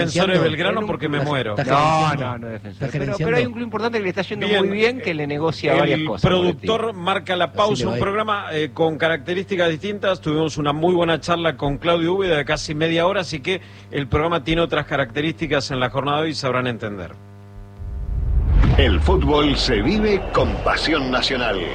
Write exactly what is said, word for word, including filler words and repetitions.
Defensor de Belgrano porque me muero. No, no, no defensor. Pero, pero hay un club importante que le está yendo bien, muy bien, que le negocia varias cosas. El productor marca la pausa, un programa eh, con características distintas. Tuvimos una muy buena charla con Claudio Úbeda de casi media hora, así que el programa tiene otras características en la jornada de hoy y sabrán entender. El fútbol se vive con pasión nacional.